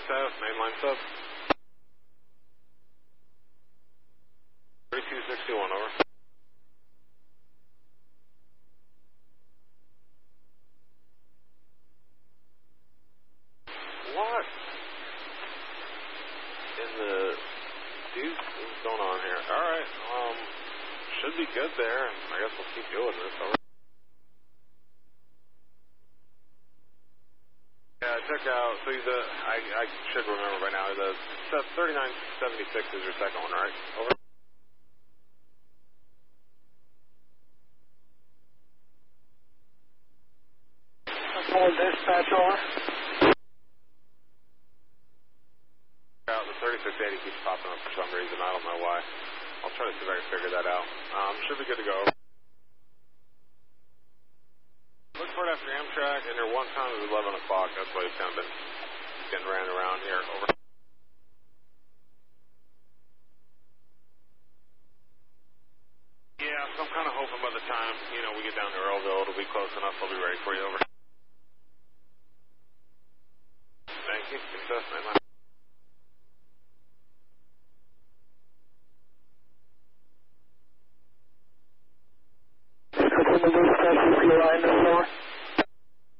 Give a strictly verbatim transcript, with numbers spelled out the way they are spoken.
success, mainline sub. thirty-two sixty-one, over. What? In the deuce, what's going on here? Alright, um, should be good there. I guess we'll keep doing this, over. Yeah, I took out, so the, I, I should remember by now, the thirty-nine seventy-six is your second one, right? Over. Call dispatch, over. Out, the thirty-six eighty keeps popping up for some reason, I don't know why. I'll try to see if I can figure that out. Um, should be good to go. Look for it after Amtrak, and your one time is eleven o'clock. That's why you've kind of been getting ran around here. Over. Yeah, so I'm kind of hoping by the time, you know, we get down to Earlville, it'll be close enough. I'll be ready for you. Over. Thank you. Success, man.